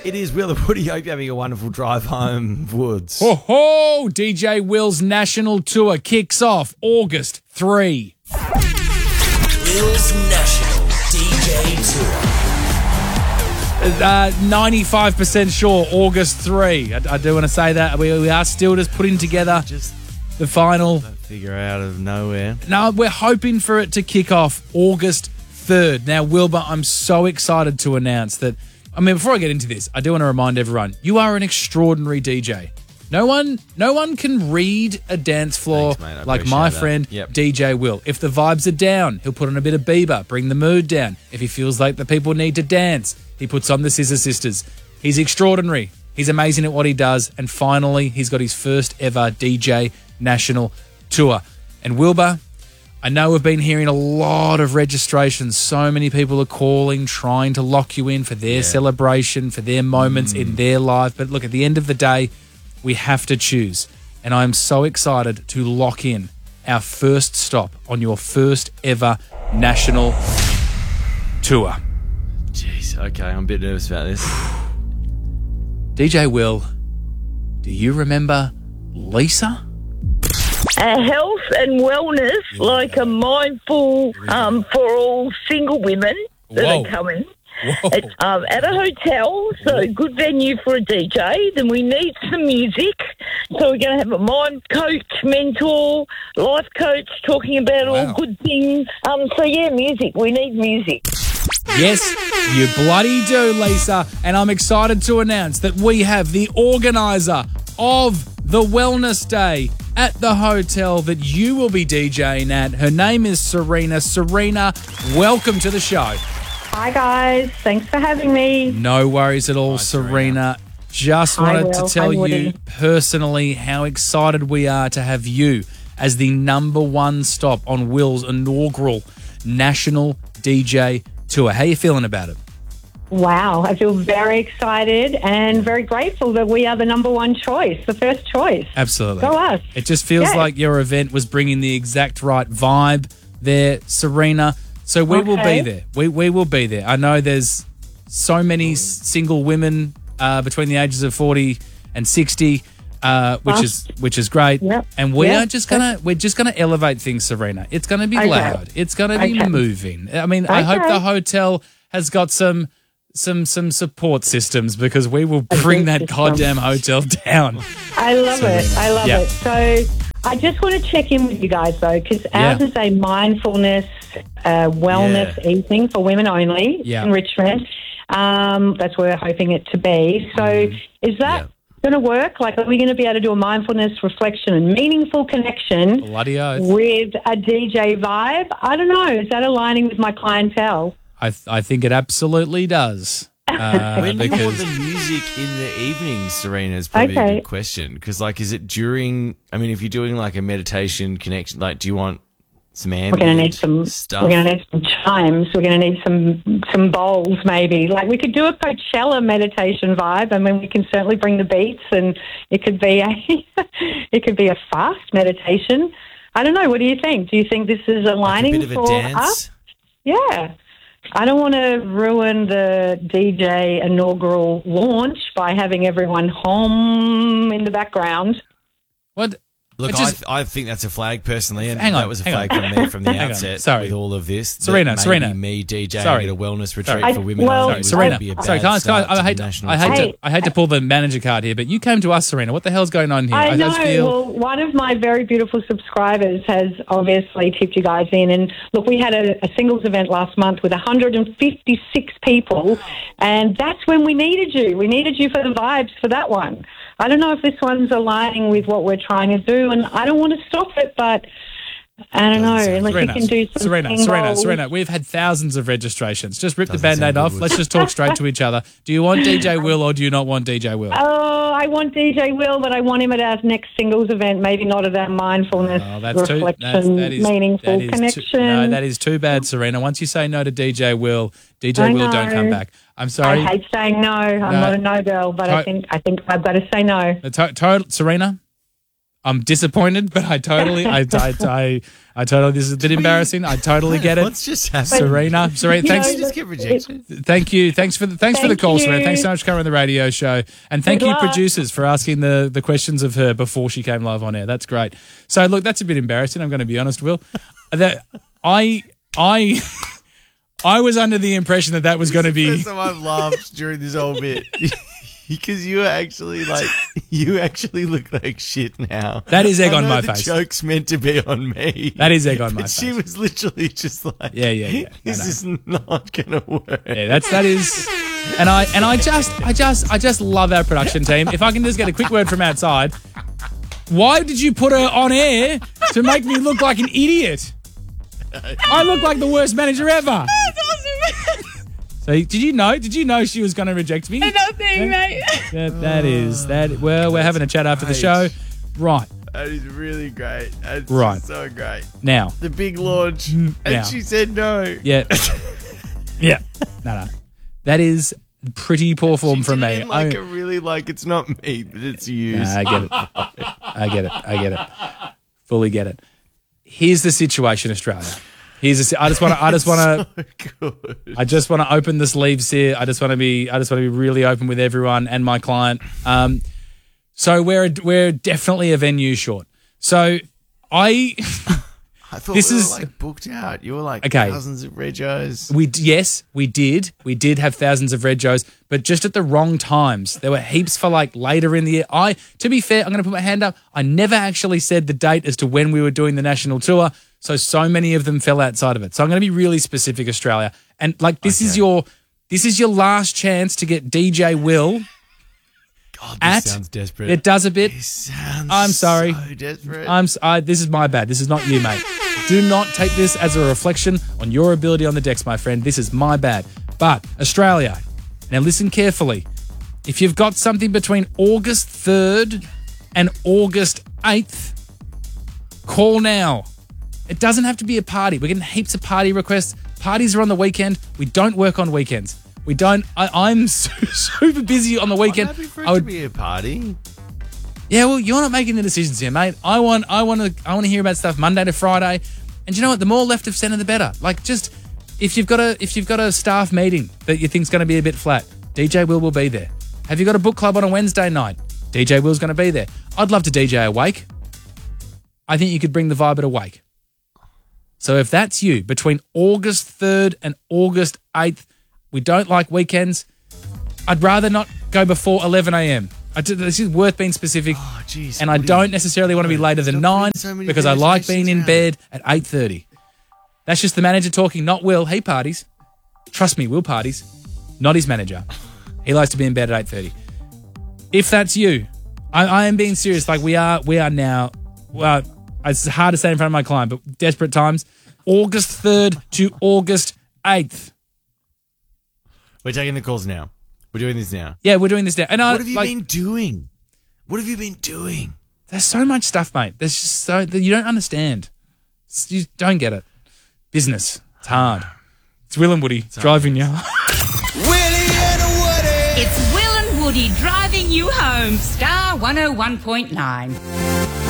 It is Will and Woody. Hope you're having a wonderful drive home, Woods. Ho ho! DJ Will's national tour kicks off August 3. Will's National DJ Tour. 95% sure August 3. I do want to say that. We are still just putting together the final. Figure out of nowhere. No, we're hoping for it to kick off August 3rd. Now, Wilbur, I'm so excited to announce that. I mean, before I get into this, I do want to remind everyone, you are an extraordinary DJ. No one can read a dance floor Thanks, mate. like my that. friend Yep. DJ Will. If the vibes are down, he'll put on a bit of Bieber, bring the mood down. If he feels like the people need to dance, he puts on the Scissor Sisters. He's extraordinary. He's amazing at what he does. And finally, he's got his first ever DJ national tour. And Wilbur, I know we've been hearing a lot of registrations. So many people are calling, trying to lock you in for their celebration, for their moments in their life. But look, at the end of the day, we have to choose. And I'm so excited to lock in our first stop on your first ever national tour. Jeez, okay, I'm a bit nervous about this. DJ Will, do you remember Lisa? Health and wellness, like a mindful for all single women that Whoa. are coming. Whoa. It's at a hotel, so good venue for a DJ. Then we need some music. So we're going to have a mind coach, mentor, life coach talking about all good things. So yeah, music. We need music. Yes, you bloody do, Lisa. And I'm excited to announce that we have the organiser of the Wellness Day at the hotel that you will be DJing at. Her name is Serena. Serena, welcome to the show. Hi, guys. Thanks for having me. No worries at all, Hi, Serena. Just Hi, wanted to Will. tell Hi, you Woody. personally how excited we are to have you as the number one stop on Will's inaugural national DJ tour. How are you feeling about it? Wow. I feel very excited and very grateful that we are the number one choice, the first choice. Absolutely. Go us. It just feels Yeah. like your event was bringing the exact right vibe there, Serena. So we will be Okay. there. We will be there. I know there's so many single women between the ages of 40 and 60, which is great. Yep. And we're Yep. just gonna elevate things, Serena. It's gonna be Okay. loud. It's gonna be Okay. moving. I mean, I hope Okay. the hotel has got some support systems, because we will bring that system. goddamn hotel down. I love it. I love Yeah. it. So I just want to check in with you guys, though, because ours Yeah. is a mindfulness wellness evening for women only Yeah. in Richmond. That's where we're hoping it to be. So is that going to work? Like, are we going to be able to do a mindfulness reflection and meaningful connection Bloody oath. with a DJ vibe? I don't know. Is that aligning with my clientele? I think it absolutely does. When you want Because the music in the evening, Serena, is probably a Okay. good question. Because, like, is it during, I mean, if you're doing, like, a meditation connection, like, do you want some ambient We're going to need some. stuff? We're going to need some chimes. We're going to need some bowls, maybe. Like, we could do a Coachella meditation vibe, and then we can certainly bring the beats, and it could be a fast meditation. I don't know. What do you think? Do you think this is Like aligning a bit of a for dance? us? Yeah. I don't want to ruin the DJ inaugural launch by having everyone home in the background. what? Look, It just- I think that's a flag personally, and Hang on, that was a hang flag on. from me from the Hang on, outset. sorry. With all of this, Serena, that Serena. maybe me DJing Sorry. at a wellness retreat Sorry. for women. Well, only would Serena, be a sorry, bad can I start to the I hate national Hey. I hate to pull the manager card here, but you came to us, Serena. What the hell's going on here? I know. just feel Well, one of my very beautiful subscribers has obviously tipped you guys in. And look, we had a singles event last month with 156 people, and that's when we needed you. We needed you for the vibes for that one. I don't know if this one's aligning with what we're trying to do, and I don't want to stop it, but I don't know. Unless you can do some singles. Serena, we've had thousands of registrations. Just rip the Doesn't Band-Aid sound off. good. Let's just talk straight to each other. Do you want DJ Will or do you not want DJ Will? Oh, I want DJ Will, but I want him at our next singles event, maybe not at our mindfulness Oh, that's too, reflection, meaningful connection. No, that is too bad, Serena. Once you say no to DJ Will, DJ I Will don't know. come back. I'm sorry. I hate saying no. I'm not a no girl, but I think I've got to say no. Serena, I'm disappointed, but I totally this is a bit embarrassing. I totally get it. What's just happened? Serena, thanks. You just get rejected. Thank you. Thanks for the call, you. Serena. Thanks so much for coming on the radio show. And thank Good you, luck. producers, for asking the questions of her before she came live on air. That's great. So, look, that's a bit embarrassing. I'm going to be honest, Will. That I was under the impression that was going to be. First time I've laughed during this whole bit. Because you actually look like shit now. That is egg I on know my the face. joke's meant to be on me. That is egg on my But face. she was literally just like, Yeah. this is not gonna work. Yeah, that is, and I just love our production team. If I can just get a quick word from outside, why did you put her on air to make me look like an idiot? I look like the worst manager ever. So did you know she was going to reject me? Nothing, mate. That. Well, we're having a chat after the show, right? That is really great. That's Right. just so great. Now, The big launch. And Now. she said no. yeah, yeah, no. That is pretty poor form from me. It's not me, but it's you. Nah, I get it. Fully get it. Here's the situation, Australia. I just want to open the sleeves here. I just want to be really open with everyone and my client. So we're definitely a venue short. So I thought This we were is- booked out. You were Okay. thousands of regos. we did have thousands of regos, but just at the wrong times. There were heaps for later in the year. To be fair, I'm going to put my hand up. I never actually said the date as to when we were doing the national tour. So many of them fell outside of it. So I'm going to be really specific, Australia. And this is your last chance to get DJ Will. God, this sounds desperate. It does a bit. This sounds I'm sorry. so desperate. This is my bad. This is not you, mate. Do not take this as a reflection on your ability on the decks, my friend. This is my bad. But Australia, now listen carefully. If you've got something between August 3rd and August 8th, call now. It doesn't have to be a party. We're getting heaps of party requests. Parties are on the weekend. We don't work on weekends. We don't. I'm super busy on the weekend. I'm happy for it to be a party. Yeah, well, you're not making the decisions here, mate. I want to hear about stuff Monday to Friday. And you know what? The more left of centre, the better. Just if you've got a staff meeting that you think's going to be a bit flat, DJ Will be there. Have you got a book club on a Wednesday night? DJ Will's going to be there. I'd love to DJ Awake. I think you could bring the vibe at Awake. So if that's you, between August 3rd and August 8th, we don't like weekends. I'd rather not go before 11 a.m. This is worth being specific. Oh, jeez. And I don't necessarily want to be later than 9 because I like being in bed at 8:30. That's just the manager talking, not Will. He parties. Trust me, Will parties. Not his manager. He likes to be in bed at 8:30. If that's you, I am being serious. We are now. Well, it's hard to say in front of my client, but desperate times. August 3rd to August 8th. We're taking the calls now. We're doing this now. Yeah, we're doing this now. And What have you been doing? What have you been doing? There's so much stuff, mate. There's just so that you don't understand. You don't get it. Business. It's hard. It's Will and Woody driving you. Willie and Woody. It's Will and Woody driving you home. Star 101.9.